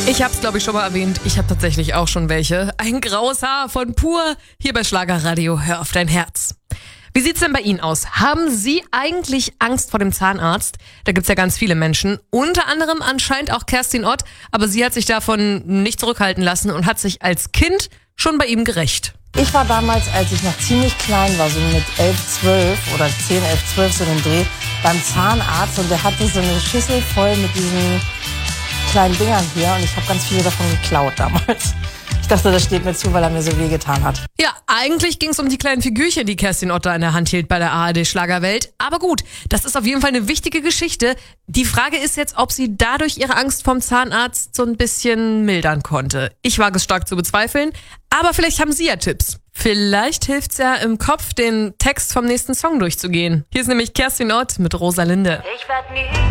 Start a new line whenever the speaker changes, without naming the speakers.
Ich hab's, glaube ich, schon mal erwähnt. Ich habe tatsächlich auch schon welche. Ein graues Haar von Pur. Hier bei Schlagerradio. Hör auf dein Herz. Wie sieht's denn bei Ihnen aus? Haben Sie eigentlich Angst vor dem Zahnarzt? Da gibt's ja ganz viele Menschen. Unter anderem anscheinend auch Kerstin Ott. Aber sie hat sich davon nicht zurückhalten lassen und hat sich als Kind schon bei ihm gerächt.
Ich war damals, als ich noch ziemlich klein war, so mit 11, 12 oder 10, 11, 12 so den Dreh, beim Zahnarzt und der hatte so eine Schüssel voll mit diesen kleinen Dingern hier und ich habe ganz viele davon geklaut damals. Ich dachte, das steht mir zu, weil er mir so wehgetan hat.
Ja, eigentlich ging's um die kleinen Figürchen, die Kerstin Ott da in der Hand hielt bei der ARD Schlagerwelt. Aber gut, das ist auf jeden Fall eine wichtige Geschichte. Die Frage ist jetzt, ob sie dadurch ihre Angst vom Zahnarzt so ein bisschen mildern konnte. Ich wage es stark zu bezweifeln, aber vielleicht haben Sie ja Tipps. Vielleicht hilft's ja im Kopf, den Text vom nächsten Song durchzugehen. Hier ist nämlich Kerstin Ott mit Rosalinde.
Ich werd nie